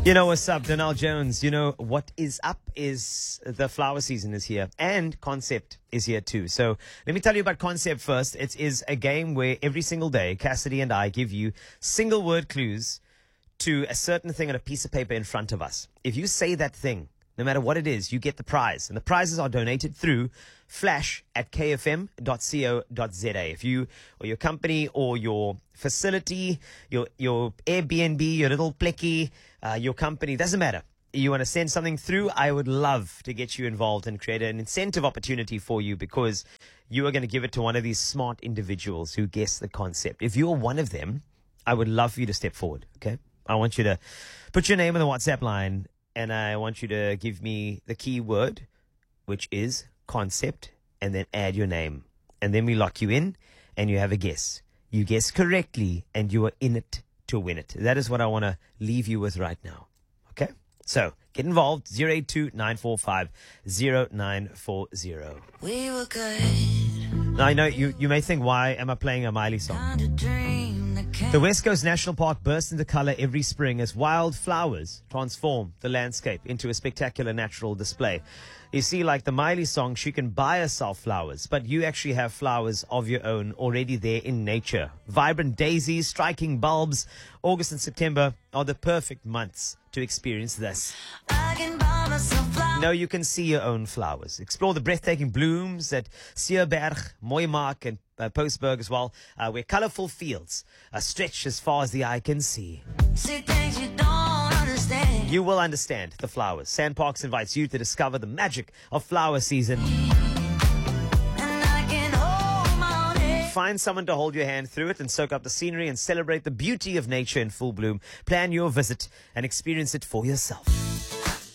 You know what's up, Donald Jones. You know what is up is the flower season is here and Concept is here too. So let me tell you about Concept first. It is a game where every single day, Cassidy and I give you single word clues to a certain thing on a piece of paper in front of us. If you say that thing, no matter what it is, you get the prize. And the prizes are donated through flash at kfm.co.za. If you or your company or your facility, your Airbnb, your little plecky, your company, doesn't matter. You want to send something through, I would love to get you involved and create an incentive opportunity for you because you are going to give it to one of these smart individuals who guess the concept. If you're one of them, I would love for you to step forward, okay? I want you to put your name on the WhatsApp line and I want you to give me the key word, which is concept, and then add your name. And then we lock you in and you have a guess. You guess correctly and you are in it to win it. That is what I want to leave you with right now. Okay? So get involved. 082-945-0940. We were good. Now, I know you may think, why am I playing a Miley song? The West Coast National Park bursts into color every spring as wild flowers transform the landscape into a spectacular natural display. You see, like the Miley song, she can buy herself flowers, but you actually have flowers of your own already there in nature. Vibrant daisies, striking bulbs. August and September are the perfect months to experience this. Now you can see your own flowers. Explore the breathtaking blooms at Sierberg, Mooimark and Postberg as well, where colorful fields stretch as far as the eye can see. See things you don't understand. You will understand the flowers. Sandparks invites you to discover the magic of flower season. And I can hold my own head. Find someone to hold your hand through it and soak up the scenery and celebrate the beauty of nature in full bloom. Plan your visit and experience it for yourself.